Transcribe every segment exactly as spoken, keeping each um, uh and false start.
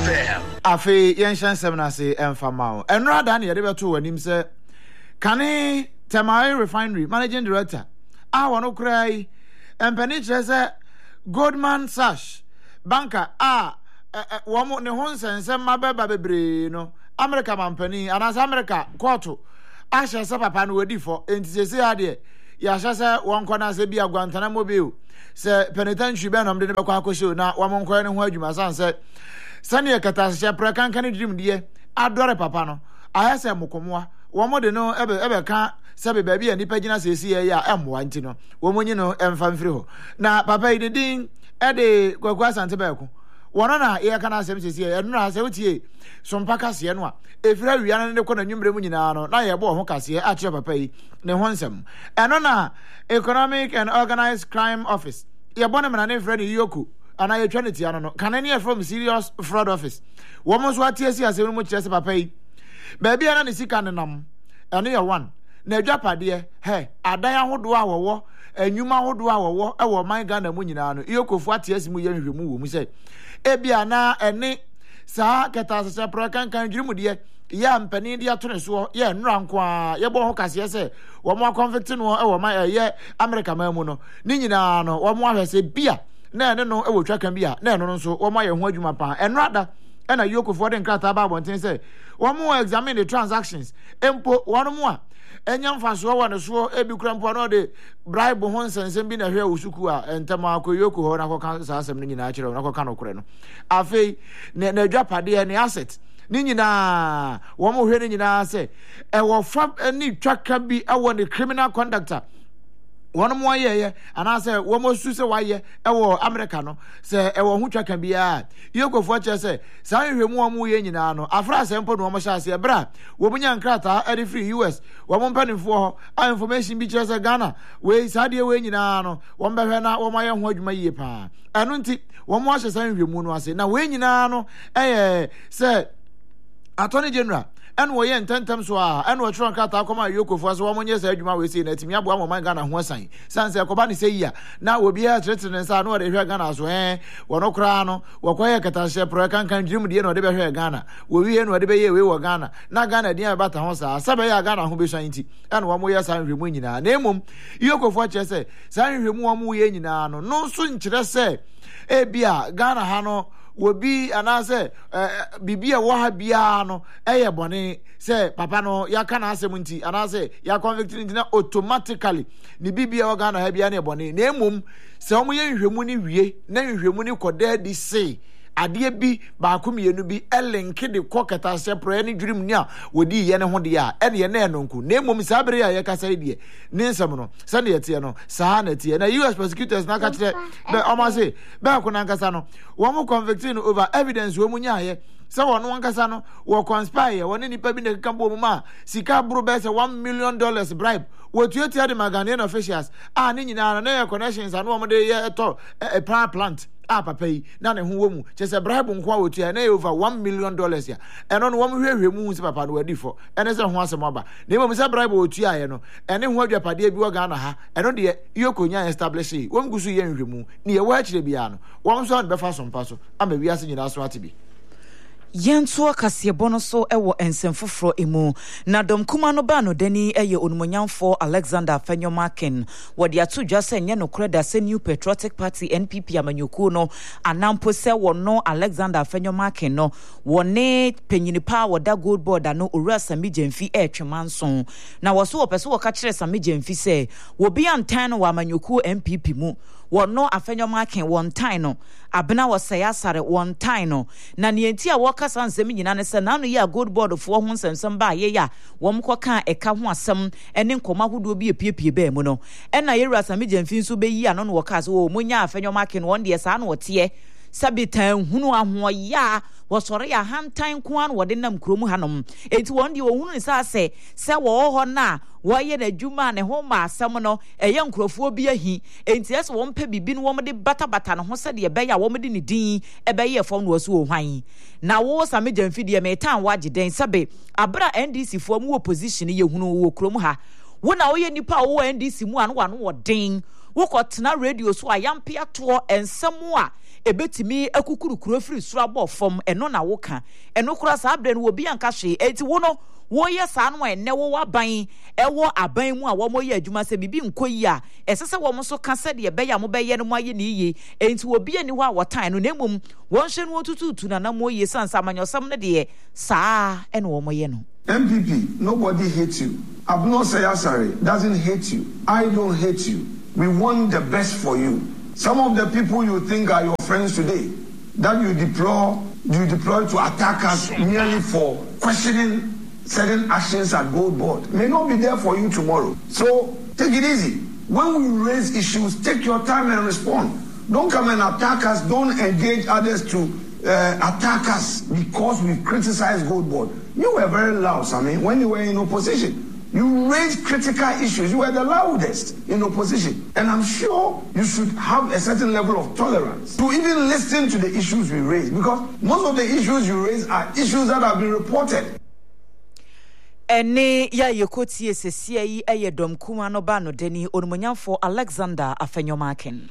M. Afi yenshan seminase emfamao. Enra dan ye de beto wanim se kane Temai Refinery Managing Director. Ah wano krai empani chese Goldman Sachs banker ah wamo ne ho nsensem mabeba bebre no America mampani anas America court ahye se papa no wadi fo entisese ade ya hye won kwana se bia Guantanamo Bay se penitentiary be no mde ne bekwa akosho na wamo nkwa ne ho adwuma san se sane ekatase pre kankan dream de adore papa no ayese mokomoa wamo de no ebe ebe ka sebe baabi ya nipa gina sesi ya emwa nti no womonyi no emfa mfiri ho na papa yi din e de kwakwa sante ba ko wono na ye kana asem sesi ya no na se wotie sompa kase no a efira wiana ne ko na nwumre mu nyina no na ye bo ho kase a che papa yi ne ho nsem eno na Economic and Organized Crime Office ye bona mena ne frɛ ne yoku ana ye twaneti ano no kana ne from Serious Fraud Office wo mo so atie si asem mu kire se papa yi baabi ana ne sika ne nam eno ye one na adwapade he adan ahodo a wowo anwuma ahodo a wowo e wo man Ghana mu nyina no iyokofu atiasi mu ye nhwemu wo mu se ebia na ene saa ketasese prokan kan dwirimu de ya mpani de ato ne so ye nnura nkoa ye bo ho kase se wo mo convict no e wo man ye America man mu no ni nyina no wo mo ahwese bia na ene no e wo twa kan bia na ene no so wo mo ye ho adwuma pa enrada ena iyokofu de nkrata ba bonten se wo mo examine the transactions empo wo mo a enyam faso wa ne so ebi krampo no de bribe ho nsensem bi na hwe usuku a entama akoyoko ho na koka sasem no nyina akire na koka no kore no afei ne na adwapade ne asset ni nyina wo mo hwe ni nyina se e wo fa ni twaka bi e wo ne criminal conductor one more ye and I say one more su se waye ewo America no se ewo hu twaka bia yekofo che se san hwemu omu ye nyina no afra sempo no mo sha se bra wo munya nkrata e free U S wo mo mpanifo ho a information bi che se Ghana we sadie we nyina no wo mbehwe na wo maye ho adwuma yie pa eno nti wo mo ahye san hwemu no ase na we nyina no eh se Attorney General and we intentem so a and we try kata akoma yokofu aso wo monye sa adwuma we sei na timi abo amman Ghana ho asan sanse akoba ne sei ya na obi a tretre nsa na we hwe Ghana so eh wono kra no wo koye kata hye pro kan kan dwim de no de be hwe Ghana wo wie no de be ye we wo Ghana na Ghana dia bata ho sa sabe ya Ghana ho be san nti and wo mo ye san hwemu nyina na emom yokofu a che se san hwemu wo mo ye nyina no no so nkire se e bia Ghana ha no wobi anase bibia wo ha bia no eye bone se papa no ya kana asem nti anase ya convict nti na automatically ni bibia wo Ghana ha bia na bone na emom se omo ye nhwemu ni wie na nhwemu ni koda di se ade bi ba komienu bi elenke de koketa se pro ni dwirim ni a wodi ye ne ho de a ene ye na enonku na emom sabere ya ye kasa de ne nsem no se ne yete no sa na tie na U S prosecutors na ka kire be omase be ko na nkasa no wo mo convicting over evidence wo munya ye se wono nkasa no wo conspire wo ne nipa bi ne kambo mu ma sika bro be se one million dollars bribe wo tuatia de Ghanaian officials ah ne nyina na ye connections anu wo de ye to a power plant ah papa yi na ne ho wo mu che se bribe nko a wo tua na over one million dollars ya eno no wo hwehwe mu se papa no wadi fo ene se ho asem aba na mo se bribe wo tua ye no ene ho adwapade bi wo Ghana ha eno de yokonya establish wo ngusu ye nhwemu ne ye wo akire bia no wo so be fa so mpa so ama wi ase nyina so atibi Yenso akase bono so ewo ensemfoforo emu na dom kuma no ba no dani eye onumonyamfo Alexander Fenyomakin wodi atudwa se nye no kreda se New Patriotic Party N P P amanyoku no anampo se wono Alexander Fenyomakin no wone penyinipa woda gold board no owura Sami Jemfi e twemanson na wo so wo pese wo ka kire Sami Jemfi se wo bi antan no amanyoku N P P mu wono Afenyomakin won tan no abena wo se yasare won tan no na ne enti a wo kasa nsem nyina ne se na no ya gold board fo ho nsensem ba ye ya wo mko ka eka ho asem ene nkoma hodo bi epiepie ba mu no ena yewura Sami Jemfi nso be yi ano no wo ka so wo munya Afenyomakin won de sa na wo tie sabitan hunu aho ya wo sore ya hantan ko an wo de nam kromu hanom enti won de wo hunu sa se se wo ho na wo ye na dwuma ne ho ma asem no eye nkrofo bi ahi enti ese wo mpa bibi no wo de bata bata no ho se de be ya wo de ne din e be ye fo no so wo hwan na wo Sami Jemfi de me tan waje den sabe abra N D C fo mu opposition ye hunu wo kromu ha wo na wo ye nipa wo N D C mu an wo no wo den wo ko tena radio so ayampia to ensem a ebetimi akukuru kuro firi sura bo fom eno na woka eno kura sa abre no obi anka hwe enti wo no wo ye sa no ene wo waban ewo aban mu a wo moye adwuma se bibi nkoyi a esese wo mo so ka se de be ya mo be ye no moye ne yiye enti obi ani ho a wotan no nemum won hwe no tututu na na moye sansa amanyosam ne de saa ene wo moye no. M P P, nobody hates you. Abno Sayasare doesn't hate you. I don't hate you. We want the best for you. Some of the people you think are your friends today, that you deploy, you deploy to attack us merely for questioning certain actions at Gold Board, may not be there for you tomorrow. So take it easy. When we raise issues, take your time and respond. Don't come and attack us. Don't engage others to uh, attack us because we criticize Gold Board. You were very loud, I mean, when you were in opposition. You raised critical issues. You were the loudest in opposition. And I'm sure you should have a certain level of tolerance to even listen to the issues we raise. Because most of the issues you raise are issues that have been reported. Ene ya yekoti esesia yi eyedom kuma no ba no deni onumonyamfo Alexander Afenyomaken.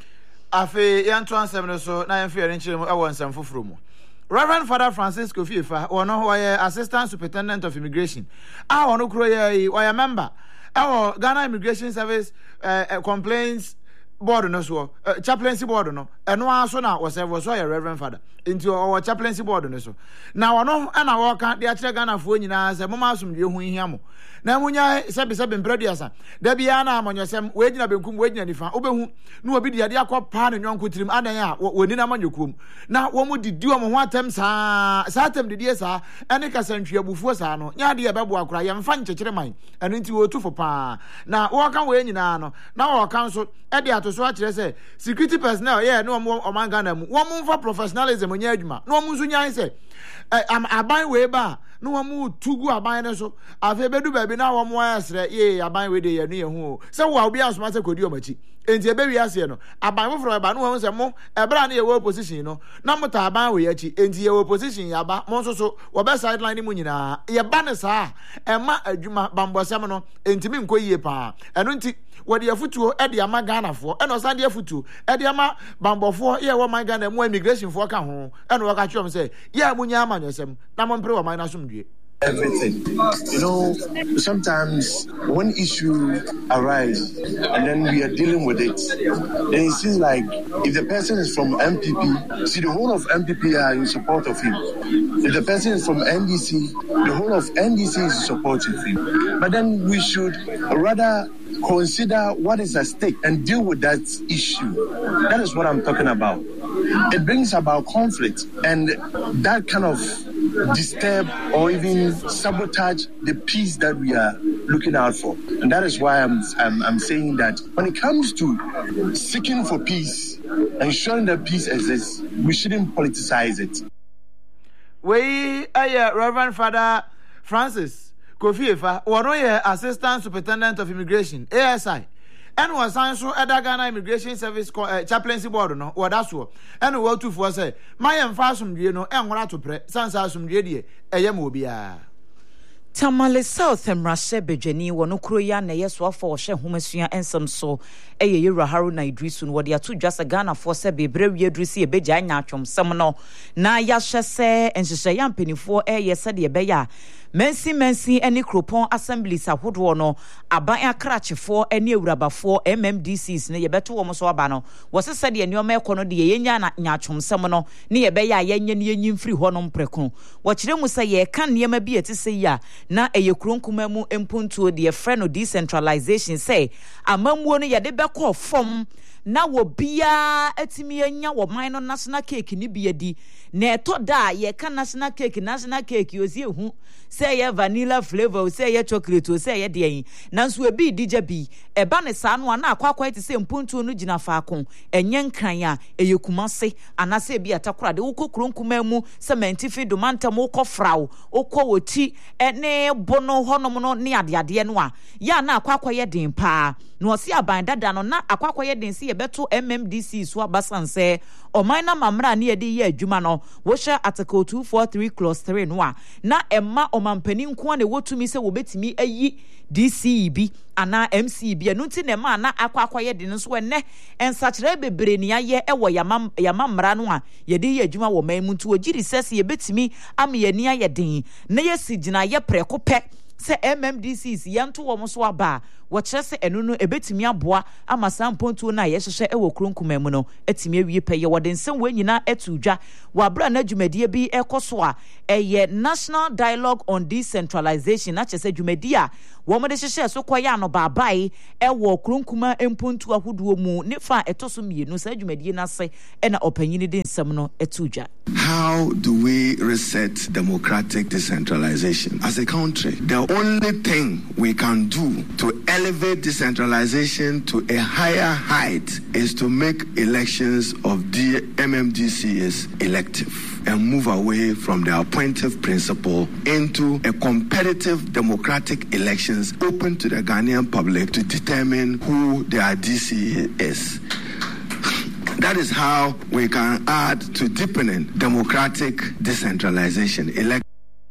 Afe yanto ansem no so na yemfe yere nchire mu ewo nsem foforo mu. Reverend Father Francisco Fiefa, ono hoye Assistant Superintendent of Immigration. Ah, ono kuro ye oya member. Ewo Ghana Immigration Service uh, uh, complaints board no so, uh, chaplaincy board no. Eno aso na wo serve so ye Reverend Father. Into our chaplaincy board no so. Na ono ana wo kan de akire Ghana fo nyina se moma asomdwe hu hia mo. Na munya sebe sebe mprediasa. Da bia na amanyosem we gina benkum we gina nifa. Obehu na obi de ade akọpa ne nyonko tirim adan a woni na manyokum. Na wo mu didi wo ho atem saa saa atem didi saa ene kasantwe abufuo saa no. Nya de ebebo akura ye mfa nchekere man. Eno nti wo tufo pa. Na wo kan we nyina no. Na wo kan so e de atoso akire se security personnel ye no oman Ghana mu. Wo mu mfa professionalism nya adwuma. Na wo mu nso nya se am aban we ba no wa mu tugu aban ne so afi bedu ba bi na wo mo asre ye aban we de ye no ye hu se wo obi asoma se kodi o machi enti ebe wi ase no aban foforo ba no wo se mo ebra na ye wo position no na mo ta aban we achi enti ye wo position ya ba mo so so wo be sideline mu nyina ye ba ne sa e ma adwuma bambosem no enti mi nkoyie pa eno enti wodi afutuo e de ama Ghana fo e no san de afutuo e de ama bambofo ye wo man Ghana mu immigration fo ka ho e no ka chom se ye amunya amanyosem na mo mpre wo man na somdue everything. You know, sometimes when issues arise and then we are dealing with it, then it seems like if the person is from M P P, see the whole of M P P are in support of him. If the person is from N D C, the whole of N D C is in support of him. But then we should rather consider what is at stake and deal with that issue. That is what I'm talking about. It brings about conflict, and that kind of disturb or even sabotage the peace that we are looking out for. And that is why I'm, I'm, I'm saying that when it comes to seeking for peace, ensuring that peace exists, we shouldn't politicize it. We are Reverend Father Francis Kofi Efa, one Assistant Superintendent of Immigration, A S I. And was also at the Ghana Immigration Service uh, chaplaincy board, no, or that's what. And what to for say, my and fashion, you know, and what to pray, sans some lady, a yamobia. Tamale South and Rashe Bejani, one Ukroya, na yes, or for She Humesia and some so a year Haruna Idrisun, what they are two just a Ghana for Sebe, brave Yedrisi, a beja nachum, some na yasha say, and she say, yam penny for a yes, said beya. Mensi mensi any cropon assemblies a woodwono, a baya cratch for any rubber for M M D Cs near better almost abano. Was a said in your mecono de yenya nachum semono, near beya yen yen free honum precon. What them will say ye can near be at say ya, na a yokron kumemu empunto dear friend of decentralization say, a mum wone ya de beko from. Na wo bia etimi anya wo man no national cake ni bia di na eto da ye ka national cake national cake ozi ehu say ye vanilla flavor say ye chocolate say ye de nanso e bi dija bi e ba ne sa no na akwa akwa ti say mpuntu no gina faako enye nkran a eyekumase anase bi atakora de wokokro nkuma mu sementifi do mantam wokofrawo wokọ woti ene bono honom no ne ade ade no a ya na akwa akwa ye den pa no osi aban dada no na akwa akwa ye den si beto M M D C so abasan say ɔman na mamra ne yɛde yɛ adwuma no wɔhyɛ article two forty-three clause three no a na ɛma ɔmampani nko a na wɔtumi sɛ wɔbɛtumi ayi D C E B ana M C E B ɛno nti na ɛma na akɔ akɔyɛ de no nso ɛnɛ ɛnsakyerɛ bebree ne ayɛ ɛwɔ yama yama mmara no a yɛde yɛ adwuma wɔ man mu nti wɔgyiri sɛ sɛ yɛbɛtumi ama yɛni ayɛ den na yɛsi gyina yɛ prɛko pɛ sɛ M M D Cs yɛnto wɔn so aba wɔkyerɛ sɛ ɛno no ɛbɛtumi aboa ama saa mpontuo no a yɛhyehyɛ ɛwɔ kronkuma mu no ɛtumi awie pɛ yɛ wɔde nsɛm wɔn nyinaa ɛto dwa wɔabra na dwumadie bi ɛkɔ so a ɛyɛ National Dialogue on Decentralization na kyerɛ sɛ dwumadie a wɔn de hyehyɛ so kɔyɛ ano baabae ɛwɔ kronkuma mpontuo ahodoɔ mu ne fa ɛtɔ so mmienu saa dwumadie no ase ɛna ɔpanyin de nsɛm no ɛto dwa. How do we reset democratic decentralization as a country? The only thing we can do to elevate decentralization to a higher height is to make elections of the M M D Cs elective and move away from the appointive principle into a competitive democratic elections open to the Ghanaian public to determine who their D C is. That is how we can add to deepening democratic decentralization. Elect-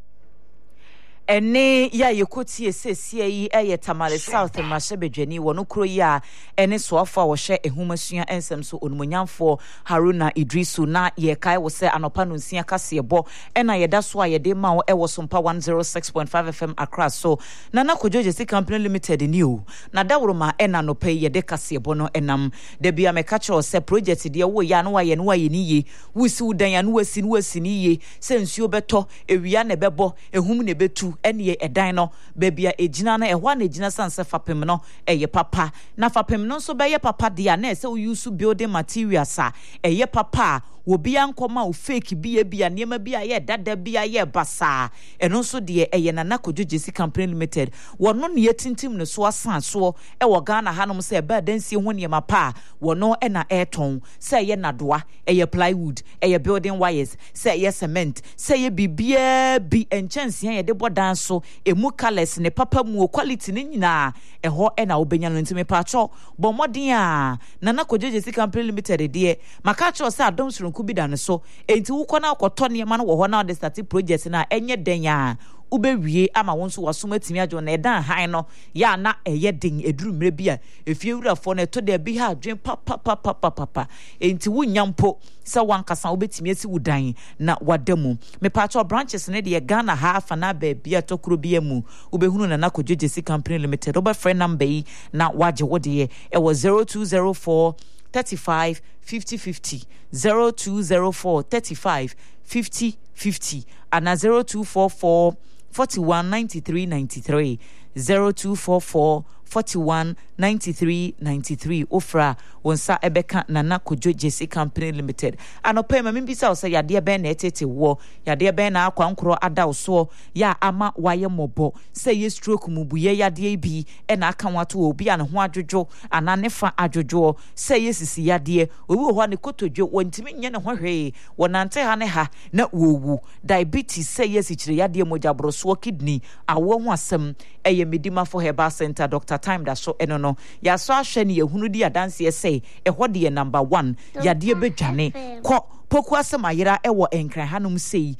Ene ya yekoti esesie yi eye Tamale South Mashebedwani wono kro yi a ene soafo a wo hye ehumasua ensem so onumonyamfo Haruna Idrisu na ye kai wo se anopa no nsia kasebo ena yeda so a yede ma wo ewo sompa one oh six point five F M Accra so Nana Kojoje Si Company Limited ni o na dawroma ena no pay yede kasebo no enam de bia me ka kire se project de wo ya no wa ye no wa ye ni ye wusi udan ya no wasi no wasi ni ye se nsuo beto ewia ne bebo ehum ne betu ene edan no babia ejina na ehwa na ejina sanse fapem no eye papa na fapem no so be ye papa dia na se use building materials a eye papa obi ankoma o fake bia bia niema bia ye dada bia ye basa eno so de eye Nana Kojoje Si Company Limited wono ne yetintim ne so asan so e wo Ghana hanom se ba dansie ho niema pa wono e na eton se ye nadoa eye plywood eye building wires se ye cement se ye bibia bi enchanse ye de bodan so emu colors ne papa mu quality ne nyina eho e na obenya no ntime pacho bo modern a Nana Kojoje Si Company Limited de maka cho se adom kubi dan so enti wo kɔ na akɔtɔ ne ma no wɔ hɔ na de start project na enye den ya ubewie ama won so wasom atimi adwo na edan han no ya na eye den eduru mre bia efie wurafo na to de bi ha adwen papa papa papa enti wo nyampo se wankasa obetimi asi wudan na wadamu me pacho branches ne de Ghana ha fa na ba bia tokuro bia mu ubehunu Nana Kojoje Si Company Limited oba friend number yi na waje wode e wo zero two zero four thirty-five fifty fifty zero two zero four thirty-five fifty fifty and zero two four four forty-one ninety-three ninety-three zero two four four forty-one ninety-three ninety-three ofra wonsa ebeka Nana Kojoje Si Company Limited anopa ma mbisa o se yade be na etete wo yade be na akwa nkro ada so ya ama waye mobo se ye stroke mu buye yade bi e na aka wato obi an ho adwodwo anane fa adwodwo se ye sisi yade obi ho ne kotodwo wontimi nye ne ho hwe wonante ha ne ha na wowu diabetes se ye sichire yade mojabro so kidney awo ho asem eye Medima for Herbal Center Doctor Time da so eno no ya so ahwe ne yehunu di adanse ye say ehwo de number one yade bedwane ko poku asem ayera ewo enkran hanum sei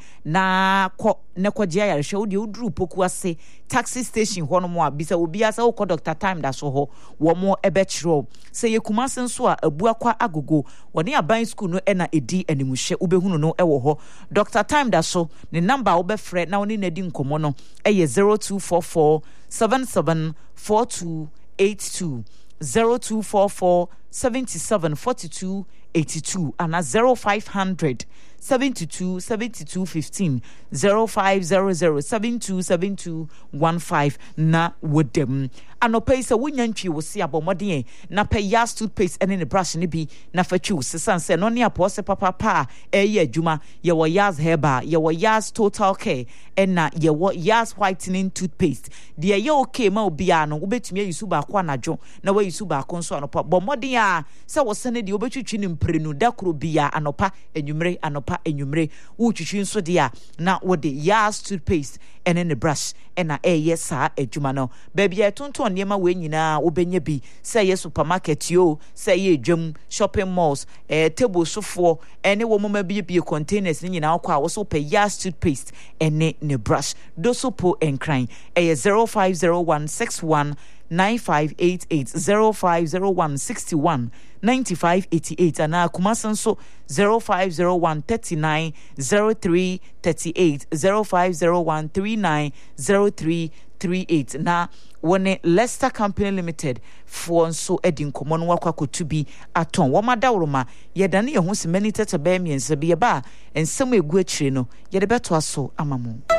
na ko ne kogye ayarehwe wo de oduru poku ase taxi station ho no mo abisa obi asa wo Doctor Time da so ho wo mo ebechiro say yekuma senso a abu akwa agogo woni aban school no ena edi animhwe ubehunu no ewo ho Doctor Time da so ne number wo be frɛ na woni nadi nkomo no eye zero two four four seven seven four two eight two zero two four four seventy-seven forty-two eighty-two and a zero five hundred seventy-two seventy-two fifteen zero five zero zero seven two seven two one five na wodem anopai se wunyantwi wo se abomode na pay Yas toothpaste ene ne brush ne bi na fatwi wo sesan se no ne apose papa pa eye adwuma ye wo Yas Herbal ye wo Yas Total Care ena ye wo Yas whitening toothpaste de ye okay ma obia no wobetumi ayusu ba kwa anadwo na wa yusu ba konso anopa bomode a se wo se ne de obetwitwi ne mprenu dakro bia anopa enwumre anopa anɔpa enwumre wo twitwi nso dia na wo de Yas toothpaste ene ne brush ena eye saa adwuma no baby e tonton niema we nyina wo benya bi say ye supermarket yo say ye dwam shopping malls eh table sofo ene wo mama bi bi containers ni nyina akwa wo so pe Yas toothpaste ene ne brush do so po enkran eh zero five zero one six one nine five eight eight zero five zero one six one nine five eight eight and Kumasan so zero five zero one thirty nine zero three thirty eight zero five zero one three nine zero three three eight na one Leicester Company Limited for so edin common wakwa kotubi aton womada woroma yedane ye ho se many tete ba miense be ba ensem egu akire no yede beto aso amamu